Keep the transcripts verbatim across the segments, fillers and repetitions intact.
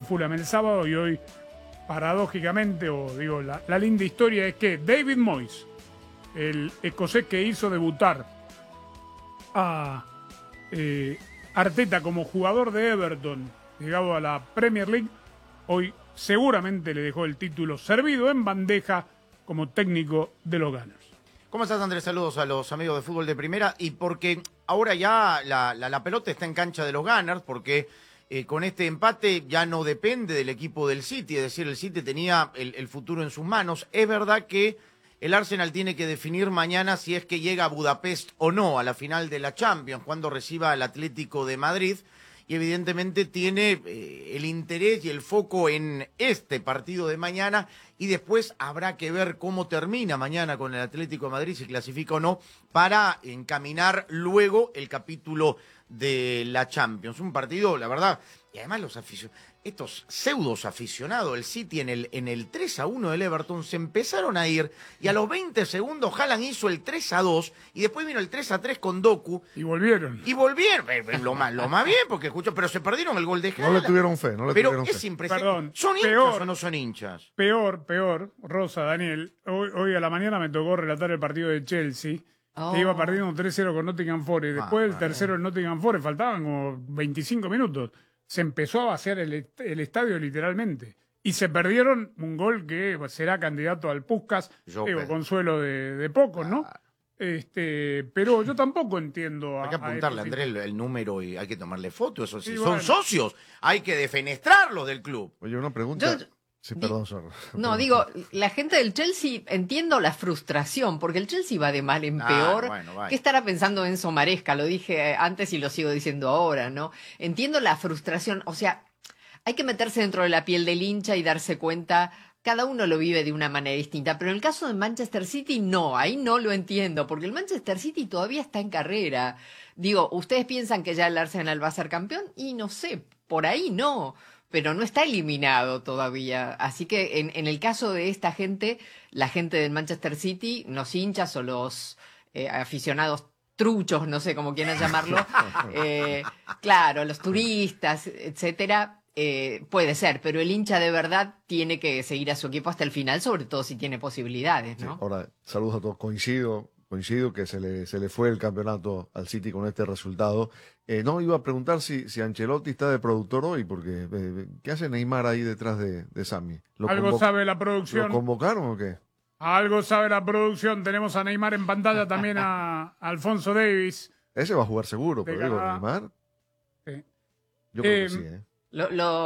Fulham el sábado y hoy, paradójicamente, o digo, la, la linda historia es que David Moyes, el escocés que hizo debutar a eh, Arteta como jugador de Everton, llegado a la Premier League, hoy seguramente le dejó el título servido en bandeja como técnico de los Gunners. ¿Cómo estás, Andrés? Saludos a los amigos de Fútbol de Primera. Y porque ahora ya la, la, la pelota está en cancha de los Gunners, porque eh, con este empate ya no depende del equipo del City, es decir, el City tenía el, el futuro en sus manos. Es verdad que el Arsenal tiene que definir mañana si es que llega a Budapest o no a la final de la Champions, cuando reciba al Atlético de Madrid. Y evidentemente tiene eh, el interés y el foco en este partido de mañana, y después habrá que ver cómo termina mañana con el Atlético de Madrid, si clasifica o no, para encaminar luego el capítulo de la Champions. Un partido, la verdad, y además los aficionados, estos pseudos aficionados, el City en el, en el tres a uno del Everton se empezaron a ir, y a los veinte segundos Haaland hizo el tres a dos, y después vino el tres a tres con Doku. Y volvieron. Y volvieron, lo más, lo más bien, porque escuchó, pero se perdieron el gol de Haaland. No le tuvieron fe, no le pero tuvieron fe. Pero es impresionante. Perdón, ¿Son hinchas peor, o no son hinchas? Peor, peor, Rosa, Daniel, hoy, hoy a la mañana me tocó relatar el partido de Chelsea, oh. que iba perdiendo tres cero con Nottingham Forest, después ah, del tercero en Nottingham Forest, faltaban como veinticinco minutos, se empezó a vaciar el, el estadio literalmente, y se perdieron un gol que será candidato al Puskás, digo, consuelo de, de pocos, ¿no? Ah. Este, pero yo tampoco entiendo. Hay que apuntarle, a Andrés, el, el número y hay que tomarle fotos. Eso sí, sí, son bueno. socios, hay que defenestrarlos del club. Oye, una pregunta. Yo, sí, perdón, sorry. No, digo, la gente del Chelsea, entiendo la frustración, porque el Chelsea va de mal en peor. Ah, bueno, ¿Qué estará pensando Enzo Maresca? Lo dije antes y lo sigo diciendo ahora, ¿no? Entiendo la frustración, o sea, hay que meterse dentro de la piel del hincha y darse cuenta. Cada uno lo vive de una manera distinta, pero en el caso de Manchester City no, ahí no lo entiendo, porque el Manchester City todavía está en carrera. Digo, ¿ustedes piensan que ya el Arsenal va a ser campeón? Y no sé, por ahí no, pero no está eliminado todavía. Así que en, en el caso de esta gente, la gente del Manchester City, los hinchas o los eh, aficionados truchos, no sé cómo quieran llamarlo, eh, claro, los turistas, etcétera. Eh, puede ser, pero el hincha de verdad tiene que seguir a su equipo hasta el final, sobre todo si tiene posibilidades, ¿no? Sí, ahora, saludos a todos. Coincido, coincido que se le, se le fue el campeonato al City con este resultado. Eh, no, iba a preguntar si, si Ancelotti está de productor hoy, porque eh, ¿qué hace Neymar ahí detrás de, de Sammy? ¿Algo sabe la producción? ¿Lo convocaron o qué? Algo sabe la producción. Tenemos a Neymar en pantalla, también a, a Alfonso Davies. Ese va a jugar seguro, pero digo, Neymar. Sí. Yo creo eh, que sí, ¿eh? Lo,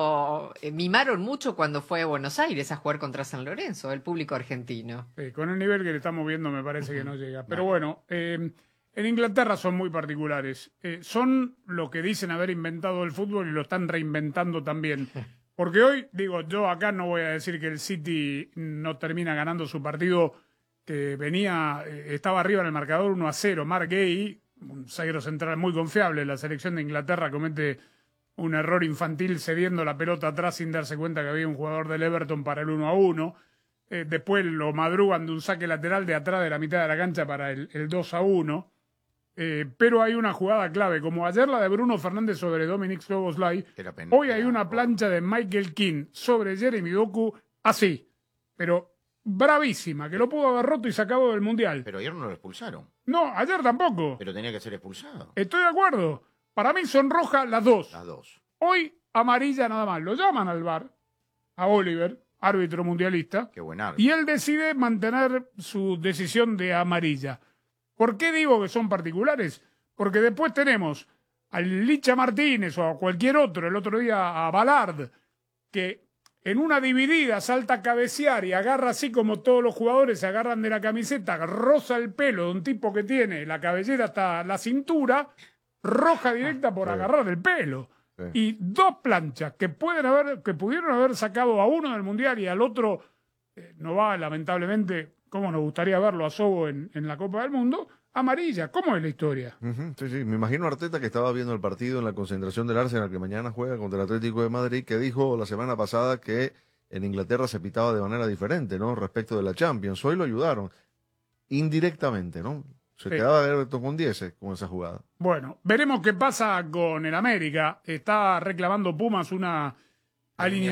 lo eh, mimaron mucho cuando fue a Buenos Aires a jugar contra San Lorenzo, el público argentino. Sí, con el nivel que le estamos viendo me parece que no llega. Pero bueno, eh, en Inglaterra son muy particulares. Eh, son lo que dicen haber inventado el fútbol y lo están reinventando también. Porque hoy, digo, yo acá no voy a decir que el City no termina ganando su partido, que venía, eh, estaba arriba en el marcador uno a cero. Mark Gay, un zaguero central muy confiable, la selección de Inglaterra comete un error infantil cediendo la pelota atrás sin darse cuenta que había un jugador del Everton para el uno a uno. Eh, después lo madrugan de un saque lateral de atrás de la mitad de la cancha para el, el dos a uno. Eh, pero hay una jugada clave, como ayer la de Bruno Fernández sobre Dominic Szoboszlai. Hoy hay una plancha de Michael Keane sobre Jeremy Doku, así, pero bravísima, que lo pudo haber roto y sacado del Mundial. Pero ayer no lo expulsaron. No, ayer tampoco. Pero tenía que ser expulsado. Estoy de acuerdo. Para mí son rojas las dos. Las dos. Hoy amarilla nada más. Lo llaman al V A R, a Oliver, árbitro mundialista. Qué buen árbitro. Y él decide mantener su decisión de amarilla. ¿Por qué digo que son particulares? Porque después tenemos al Licha Martínez o a cualquier otro, el otro día a Ballard, que en una dividida salta a cabecear y agarra así como todos los jugadores se agarran de la camiseta, roza el pelo de un tipo que tiene la cabellera hasta la cintura, roja directa por sí. agarrar el pelo. Sí. Y dos planchas que pueden haber, que pudieron haber sacado a uno del Mundial y al otro eh, no va, lamentablemente, como nos gustaría verlo a Sobo en, en la Copa del Mundo, amarilla. ¿Cómo es la historia? Uh-huh. Sí, sí. Me imagino a Arteta, que estaba viendo el partido en la concentración del Arsenal, que mañana juega contra el Atlético de Madrid, que dijo la semana pasada que en Inglaterra se pitaba de manera diferente, ¿no? Respecto de la Champions. Hoy lo ayudaron indirectamente, ¿no? Se sí. quedaba Everton con diez con esa jugada. Bueno, veremos qué pasa con el América. Está reclamando Pumas una alineación